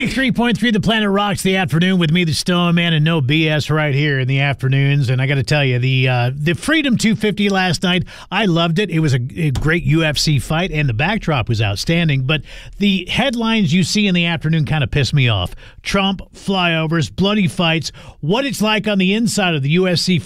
3.3 The Planet Rocks the afternoon with me, the Stone Man, and no BS right here in the afternoons. And I got to tell you, the Freedom 250 last night, I loved it. It was a great UFC fight, and the backdrop was outstanding. But the headlines you see in the afternoon kind of piss me off. Trump, flyovers, bloody fights, what it's like on the inside of the UFC